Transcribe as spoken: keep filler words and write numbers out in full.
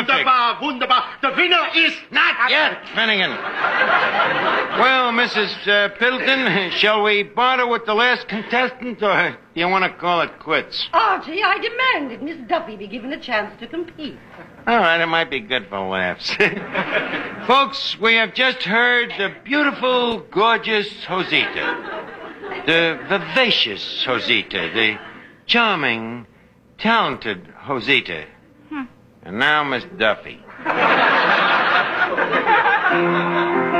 Wunderbar, wunderbar. The winner is Not yet, Finnegan. Well, Missus Uh, Pilton, shall we barter with the last contestant, or do you want to call it quits? Archie, I demand that Miss Duffy be given a chance to compete. All right, it might be good for laughs. Folks, we have just heard the beautiful, gorgeous Josita. The vivacious Josita. The charming, talented Josita. Hmm. And now Miss Duffy.